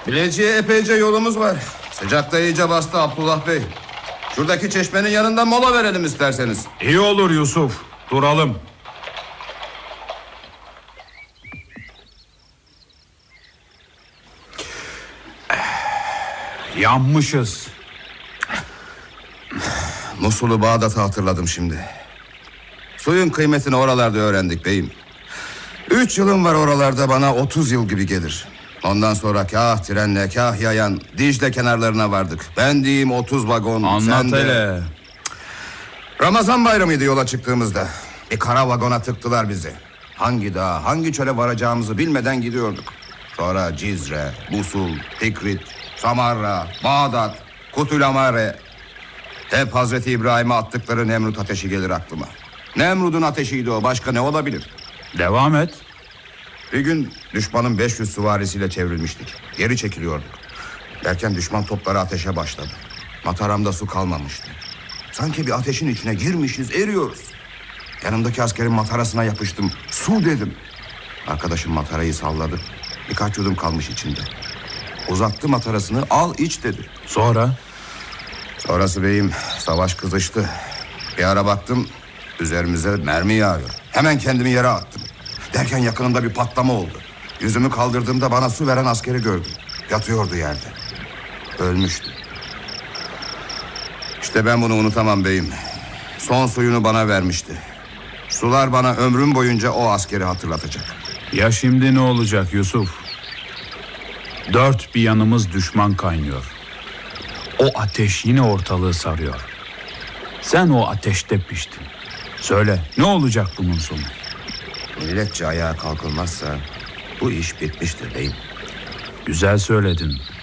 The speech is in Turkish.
Bilecik'e epeyce yolumuz var. Sıcakta iyice bastı Abdullah Bey. Şuradaki çeşmenin yanında mola verelim isterseniz. İyi olur Yusuf. Duralım. Yanmışız. Musul'u, Bağdat'ı hatırladım şimdi. Suyun kıymetini oralarda öğrendik beyim. 3 yılım var oralarda, bana 30 yıl gibi gelir. Ondan sonra kah trenle kah yayan Dicle kenarlarına vardık. Ben diyeyim 30 vagon. Anlat hele. Ramazan bayramıydı yola çıktığımızda. Bir kara vagona tıktılar bizi. Hangi dağa, hangi çöle varacağımızı bilmeden gidiyorduk. Sonra Cizre, Musul, Tikrit, Samarra, Bağdat, Kutulamare. Hep Hazreti İbrahim'e attıkları Nemrut ateşi gelir aklıma. Nemrut'un ateşiydi o, başka ne olabilir? Devam et. Bir gün düşmanın 500 süvarisiyle çevrilmiştik. Geri çekiliyorduk. Derken düşman topları ateşe başladı. Mataramda su kalmamıştı. Sanki bir ateşin içine girmişiz, eriyoruz. Yanımdaki askerin matarasına yapıştım. Su dedim. Arkadaşım matarayı salladı. Birkaç yudum kalmış içinde. Uzattı matarasını, al iç dedi. Sonra? Sonrası beyim, savaş kızıştı. Bir ara baktım, üzerimize mermi yağıyor. Hemen kendimi yere attım. Derken yakınımda bir patlama oldu. Yüzümü kaldırdığımda bana su veren askeri gördüm. Yatıyordu yerde. Ölmüştü. İşte ben bunu unutamam beyim. Son suyunu bana vermişti. Sular bana ömrüm boyunca o askeri hatırlatacak. Ya şimdi ne olacak Yusuf? Dört bir yanımız düşman kaynıyor. O ateş yine ortalığı sarıyor. Sen o ateşte piştin. Söyle, ne olacak bunun sonu? Milletçe ayağa kalkılmazsa bu iş bitmiştir beyim. Güzel söyledin.